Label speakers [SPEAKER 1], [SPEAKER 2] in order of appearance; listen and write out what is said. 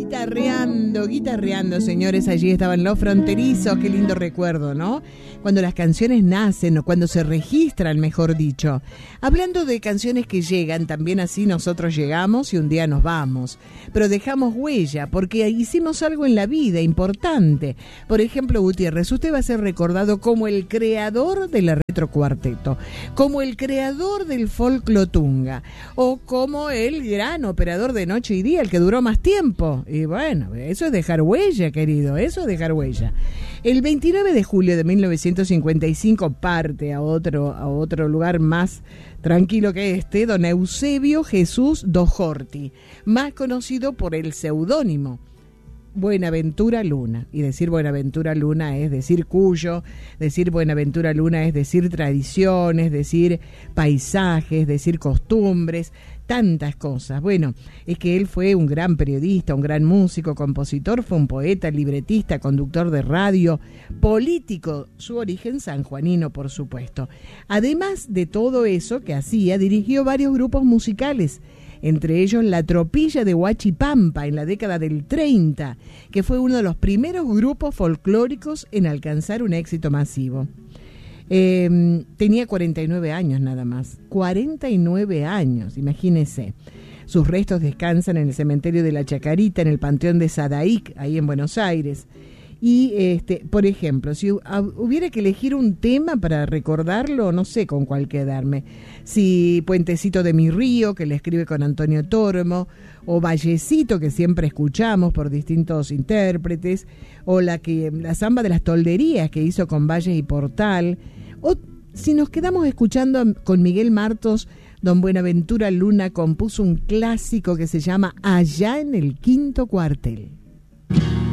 [SPEAKER 1] Guitarreando, señores, allí estaban Los Fronterizos, qué lindo recuerdo, ¿no? Cuando las canciones nacen o cuando se registran, mejor dicho. Hablando de canciones que llegan, también así nosotros llegamos y un día nos vamos. Pero dejamos huella, porque hicimos algo en la vida importante. Por ejemplo, Gutiérrez, usted va a ser recordado como el creador de la retrocuarteto, como el creador del folclotunga, o como el gran operador de Noche y Día, el que duró más tiempo. Y bueno, eso es dejar huella, querido, eso es dejar huella. El 29 de julio de 1955 parte a otro lugar más tranquilo que este, don Eusebio Jesús Dojorti, más conocido por el seudónimo Buenaventura Luna. Y decir Buenaventura Luna es decir Cuyo, decir Buenaventura Luna es decir tradiciones, decir paisajes, decir costumbres, tantas cosas. Bueno, es que él fue un gran periodista, un gran músico, compositor, fue un poeta, libretista, conductor de radio, político, su origen sanjuanino, por supuesto. Además de todo eso que hacía, dirigió varios grupos musicales, entre ellos La Tropilla de Huachipampa en la década del 30, que fue uno de los primeros grupos folclóricos en alcanzar un éxito masivo. Tenía 49 años nada más, 49 años, imagínese. Sus restos descansan en el cementerio de la Chacarita, en el Panteón de Sadaic, ahí en Buenos Aires. Y, por ejemplo, si hubiera que elegir un tema para recordarlo, no sé con cuál quedarme. Si Puentecito de mi río, que le escribe con Antonio Tormo, o Vallecito, que siempre escuchamos por distintos intérpretes, o la Zamba de las Tolderías, que hizo con Valles y Portal, o si nos quedamos escuchando con Miguel Martos, don Buenaventura Luna compuso un clásico que se llama Allá en el Quinto Cuartel.